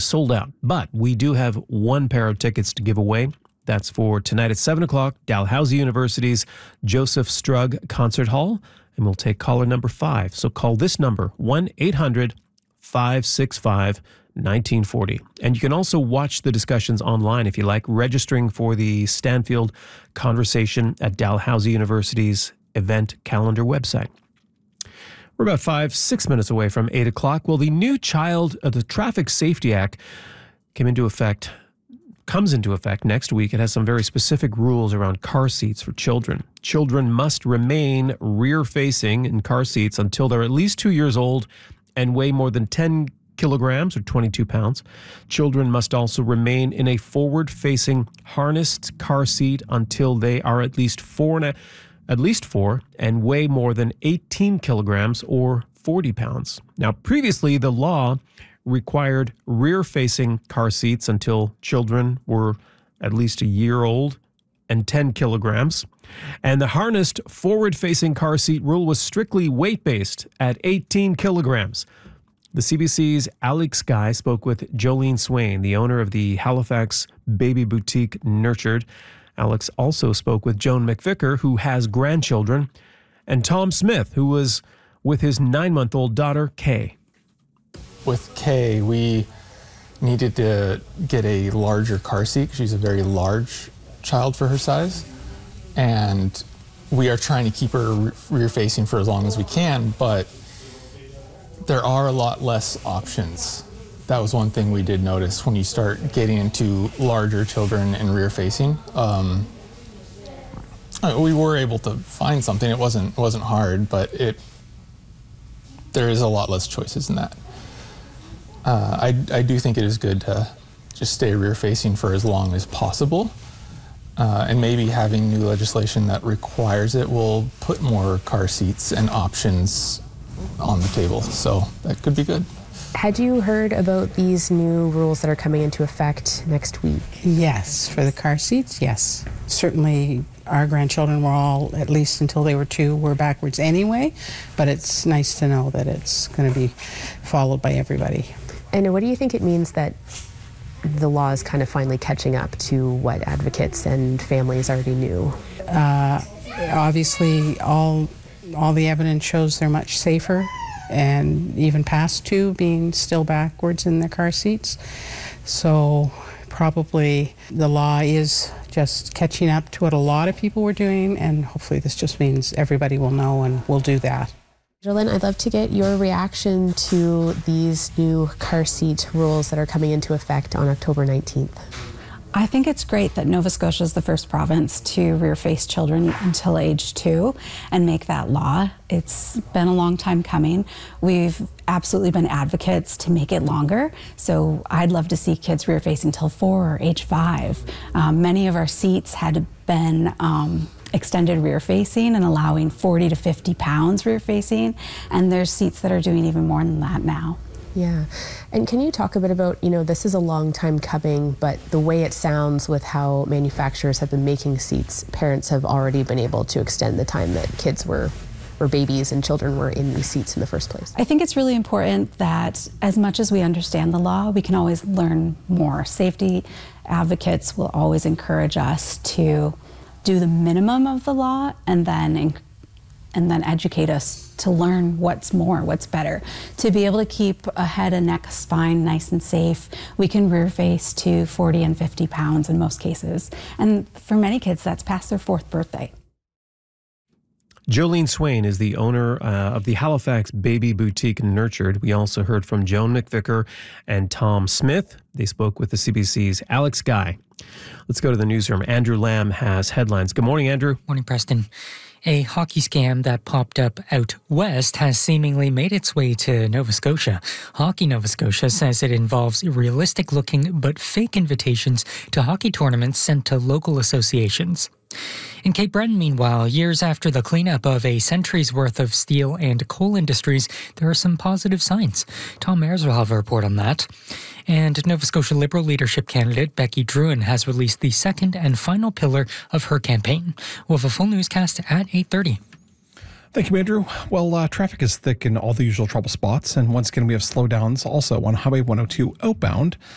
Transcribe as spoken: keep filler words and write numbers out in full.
sold out. But we do have one pair of tickets to give away. That's for tonight at seven o'clock, Dalhousie University's Joseph Strug Concert Hall. And we'll take caller number five. So call this number, one eight hundred five six five nineteen forty. And you can also watch the discussions online if you like, registering for the Stanfield Conversation at Dalhousie University's event calendar website. We're about five, six minutes away from eight o'clock. Well, the new child, uh, the Traffic Safety Act came into effect, comes into effect next week. It has some very specific rules around car seats for children. Children must remain rear-facing in car seats until they're at least two years old and weigh more than ten kilograms or twenty-two pounds. Children must also remain in a forward-facing harnessed car seat until they are at least four and a at least four, and weigh more than eighteen kilograms or forty pounds. Now, previously, the law required rear-facing car seats until children were at least a year old and ten kilograms. And the harnessed forward-facing car seat rule was strictly weight-based at eighteen kilograms. The C B C's Alex Guy spoke with Jolene Swain, the owner of the Halifax baby boutique Nurtured. Alex also spoke with Joan McVicker, who has grandchildren, and Tom Smith, who was with his nine-month-old daughter, Kay. With Kay, we needed to get a larger car seat. She's a very large child for her size, and we are trying to keep her rear-facing for as long as we can, but there are a lot less options. That was one thing we did notice when you start getting into larger children and rear-facing. Um, we were able to find something. It wasn't it wasn't hard, but it there is a lot less choices in that. Uh, I I do think it is good to just stay rear-facing for as long as possible, uh, and maybe having new legislation that requires it will put more car seats and options on the table. So that could be good. Had you heard about these new rules that are coming into effect next week? Yes, for the car seats, yes. Certainly our grandchildren were all, at least until they were two, were backwards anyway, but it's nice to know that it's going to be followed by everybody. And what do you think it means that the law is kind of finally catching up to what advocates and families already knew? Uh, obviously, all, all the evidence shows they're much safer, and even past two being still backwards in their car seats. So probably the law is just catching up to what a lot of people were doing, and hopefully this just means everybody will know and will do that. Jolene, I'd love to get your reaction to these new car seat rules that are coming into effect on October nineteenth. I think it's great that Nova Scotia is the first province to rear-face children until age two and make that law. It's been a long time coming. We've absolutely been advocates to make it longer, so I'd love to see kids rear-facing until four or age five. Um, many of our seats had been um, extended rear-facing and allowing forty to fifty pounds rear-facing, and there's seats that are doing even more than that now. Yeah. And can you talk a bit about, you know, this is a long time coming, but the way it sounds with how manufacturers have been making seats, parents have already been able to extend the time that kids were, or babies and children were in these seats in the first place. I think it's really important that as much as we understand the law, we can always learn more. Safety advocates will always encourage us to do the minimum of the law and then and then educate us to learn what's more, what's better. To be able to keep a head and neck spine nice and safe, we can rear face to forty and fifty pounds in most cases. And for many kids, that's past their fourth birthday. Jolene Swain is the owner uh, of the Halifax Baby Boutique Nurtured. We also heard from Joan McVicker and Tom Smith. They spoke with the C B C's Alex Guy. Let's go to the newsroom. Andrew Lamb has headlines. Good morning, Andrew. Morning, Preston. A hockey scam that popped up out west has seemingly made its way to Nova Scotia. Hockey Nova Scotia says it involves realistic-looking but fake invitations to hockey tournaments sent to local associations. In Cape Breton, meanwhile, years after the cleanup of a century's worth of steel and coal industries, there are some positive signs. Tom Ayers will have a report on that. And Nova Scotia Liberal leadership candidate Becky Drouin has released the second and final pillar of her campaign. We'll have a full newscast at eight thirty. Thank you, Andrew. Well, uh, traffic is thick in all the usual trouble spots, and once again we have slowdowns also on Highway one oh two outbound